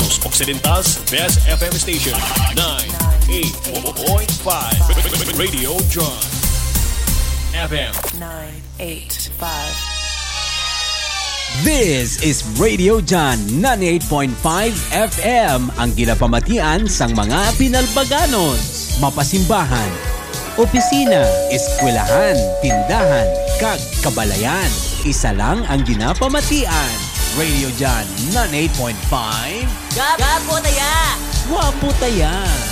Negros Occidental's best FM station, 98.5 Radio John FM 985. This is Radio John 98.5 FM, ang ginapamatian sang mga pinalbaganos, mapasimbahan, opisina, eskwelahan, tindahan, kag kabalayan. Isa lang ang ginapamatian. Radio John 98.5. Gapo taya! Wapo taya!